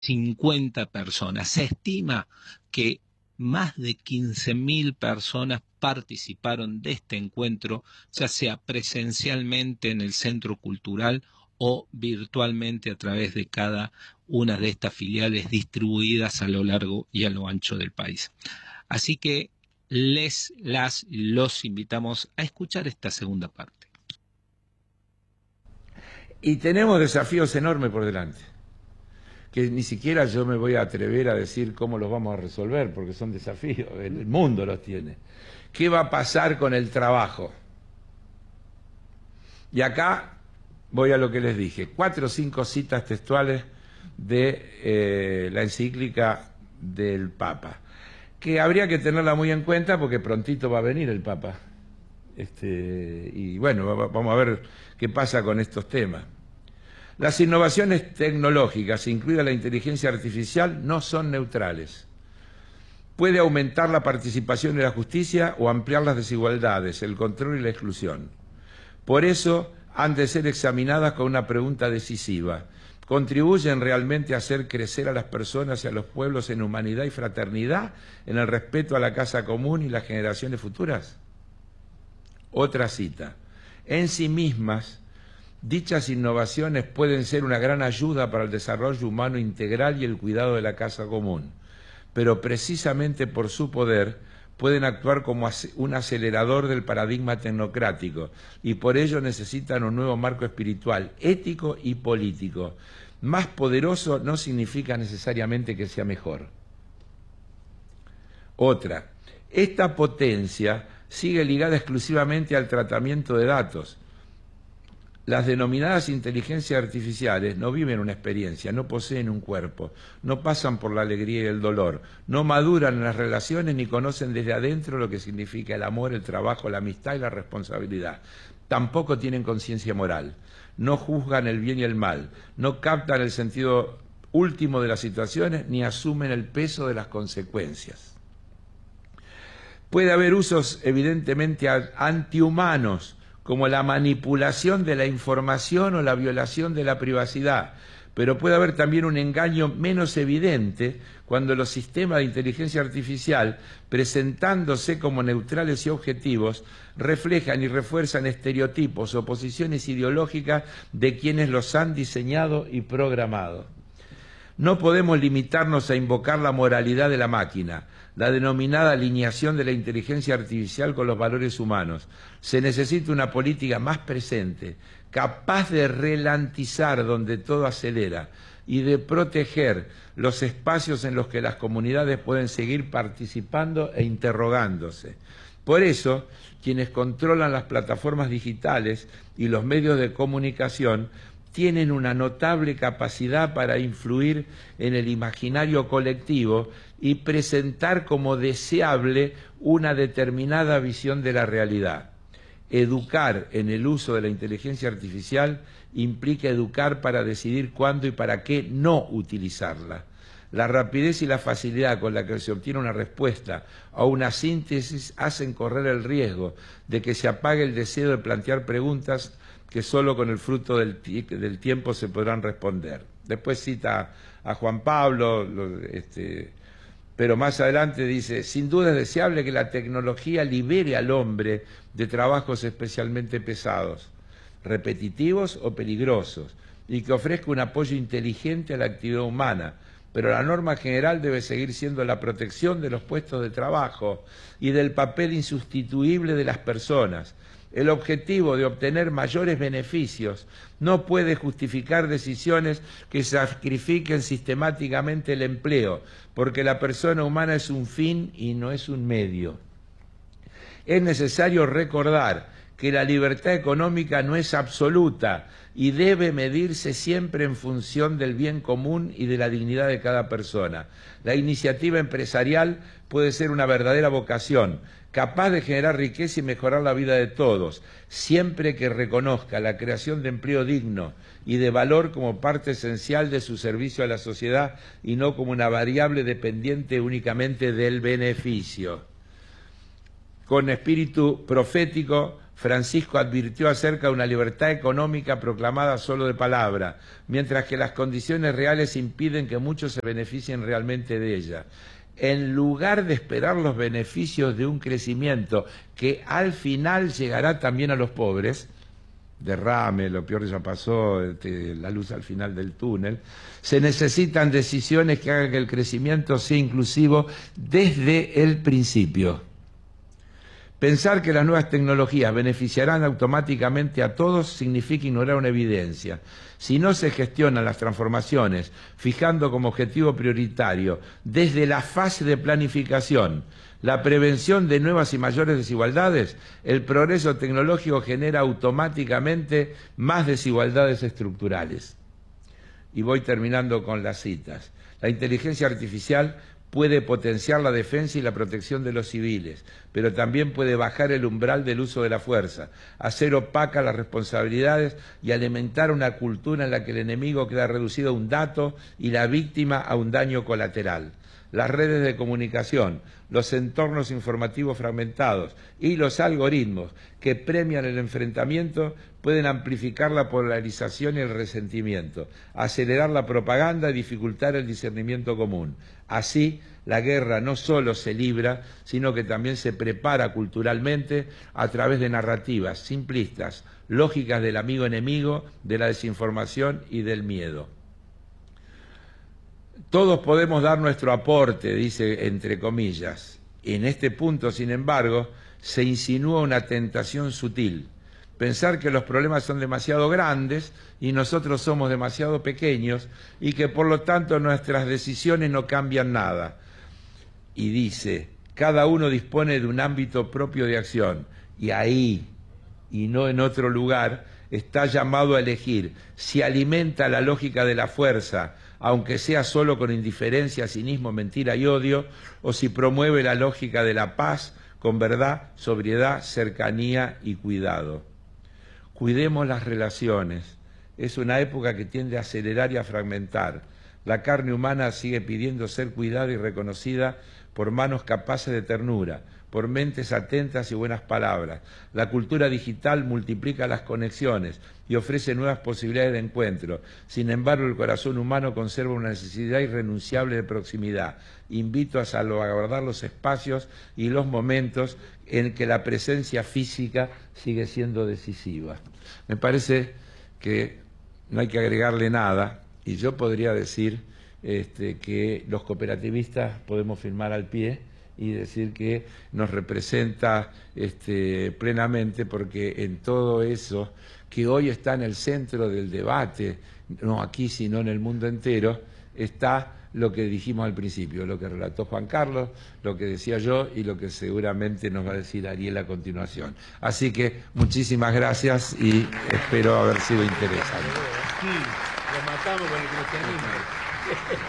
50 personas. Se estima que más de 15.000 personas participaron de este encuentro, ya sea presencialmente en el Centro Cultural o virtualmente a través de cada una de estas filiales distribuidas a lo largo y a lo ancho del país. Así que los invitamos a escuchar esta segunda parte. Y tenemos desafíos enormes por delante, que ni siquiera yo me voy a atrever a decir cómo los vamos a resolver, porque son desafíos, el mundo los tiene. ¿Qué va a pasar con el trabajo? Y acá voy a lo que les dije, 4 o 5 citas textuales de la encíclica del Papa, que habría que tenerla muy en cuenta porque prontito va a venir el Papa. Y bueno, vamos a ver qué pasa con estos temas. Las innovaciones tecnológicas, incluida la inteligencia artificial, no son neutrales. Puede aumentar la participación de la justicia o ampliar las desigualdades, el control y la exclusión. Por eso han de ser examinadas con una pregunta decisiva. ¿Contribuyen realmente a hacer crecer a las personas y a los pueblos en humanidad y fraternidad, en el respeto a la casa común y las generaciones futuras? Otra cita. En sí mismas, dichas innovaciones pueden ser una gran ayuda para el desarrollo humano integral y el cuidado de la casa común, pero precisamente por su poder pueden actuar como un acelerador del paradigma tecnocrático y por ello necesitan un nuevo marco espiritual, ético y político. Más poderoso no significa necesariamente que sea mejor. Otra, esta potencia sigue ligada exclusivamente al tratamiento de datos. Las denominadas inteligencias artificiales no viven una experiencia, no poseen un cuerpo, no pasan por la alegría y el dolor, no maduran en las relaciones ni conocen desde adentro lo que significa el amor, el trabajo, la amistad y la responsabilidad. Tampoco tienen conciencia moral, no juzgan el bien y el mal, no captan el sentido último de las situaciones ni asumen el peso de las consecuencias. Puede haber usos evidentemente antihumanos, como la manipulación de la información o la violación de la privacidad, pero puede haber también un engaño menos evidente cuando los sistemas de inteligencia artificial, presentándose como neutrales y objetivos, reflejan y refuerzan estereotipos o posiciones ideológicas de quienes los han diseñado y programado. No podemos limitarnos a invocar la moralidad de la máquina, la denominada alineación de la inteligencia artificial con los valores humanos. Se necesita una política más presente, capaz de ralentizar donde todo acelera y de proteger los espacios en los que las comunidades pueden seguir participando e interrogándose. Por eso, quienes controlan las plataformas digitales y los medios de comunicación tienen una notable capacidad para influir en el imaginario colectivo y presentar como deseable una determinada visión de la realidad. Educar en el uso de la inteligencia artificial implica educar para decidir cuándo y para qué no utilizarla. La rapidez y la facilidad con la que se obtiene una respuesta o una síntesis hacen correr el riesgo de que se apague el deseo de plantear preguntas que solo con el fruto del tiempo se podrán responder. Después cita a Juan Pablo, pero más adelante dice, sin duda es deseable que la tecnología libere al hombre de trabajos especialmente pesados, repetitivos o peligrosos, y que ofrezca un apoyo inteligente a la actividad humana, pero la norma general debe seguir siendo la protección de los puestos de trabajo y del papel insustituible de las personas. El objetivo de obtener mayores beneficios no puede justificar decisiones que sacrifiquen sistemáticamente el empleo, porque la persona humana es un fin y no es un medio. Es necesario recordar que la libertad económica no es absoluta y debe medirse siempre en función del bien común y de la dignidad de cada persona. La iniciativa empresarial puede ser una verdadera vocación, capaz de generar riqueza y mejorar la vida de todos, siempre que reconozca la creación de empleo digno y de valor como parte esencial de su servicio a la sociedad y no como una variable dependiente únicamente del beneficio. Con espíritu profético, Francisco advirtió acerca de una libertad económica proclamada solo de palabra, mientras que las condiciones reales impiden que muchos se beneficien realmente de ella. En lugar de esperar los beneficios de un crecimiento que al final llegará también a los pobres, derrame, lo peor ya pasó, la luz al final del túnel, se necesitan decisiones que hagan que el crecimiento sea inclusivo desde el principio. Pensar que las nuevas tecnologías beneficiarán automáticamente a todos significa ignorar una evidencia. Si no se gestionan las transformaciones, fijando como objetivo prioritario, desde la fase de planificación, la prevención de nuevas y mayores desigualdades, el progreso tecnológico genera automáticamente más desigualdades estructurales. Y voy terminando con las citas. La inteligencia artificial puede potenciar la defensa y la protección de los civiles, pero también puede bajar el umbral del uso de la fuerza, hacer opacas las responsabilidades y alimentar una cultura en la que el enemigo queda reducido a un dato y la víctima a un daño colateral. Las redes de comunicación, los entornos informativos fragmentados y los algoritmos que premian el enfrentamiento pueden amplificar la polarización y el resentimiento, acelerar la propaganda y dificultar el discernimiento común. Así, la guerra no solo se libra, sino que también se prepara culturalmente a través de narrativas simplistas, lógicas del amigo-enemigo, de la desinformación y del miedo. Todos podemos dar nuestro aporte, dice entre comillas. En este punto, sin embargo, se insinúa una tentación sutil. Pensar que los problemas son demasiado grandes y nosotros somos demasiado pequeños y que por lo tanto nuestras decisiones no cambian nada. Y dice, cada uno dispone de un ámbito propio de acción y ahí, y no en otro lugar, está llamado a elegir si alimenta la lógica de la fuerza, aunque sea solo con indiferencia, cinismo, mentira y odio, o si promueve la lógica de la paz con verdad, sobriedad, cercanía y cuidado. Cuidemos las relaciones. Es una época que tiende a acelerar y a fragmentar. La carne humana sigue pidiendo ser cuidada y reconocida por manos capaces de ternura, por mentes atentas y buenas palabras. La cultura digital multiplica las conexiones y ofrece nuevas posibilidades de encuentro. Sin embargo, el corazón humano conserva una necesidad irrenunciable de proximidad. Invito a salvaguardar los espacios y los momentos en que la presencia física sigue siendo decisiva. Me parece que no hay que agregarle nada, y yo podría decir que los cooperativistas podemos firmar al pie y decir que nos representa plenamente, porque en todo eso que hoy está en el centro del debate, no aquí sino en el mundo entero, está lo que dijimos al principio, lo que relató Juan Carlos, lo que decía yo y lo que seguramente nos va a decir Ariel a continuación. Así que muchísimas gracias y espero haber sido interesante. Sí, lo matamos con el cristianismo.